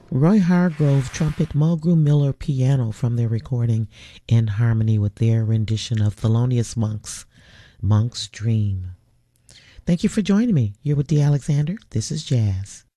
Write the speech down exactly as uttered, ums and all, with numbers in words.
Roy Hargrove trumpet, Mulgrew Miller piano from their recording In Harmony with their rendition of Thelonious Monk's Monk's Dream. Thank you for joining me. You're with Dee Alexander. This is Jazz.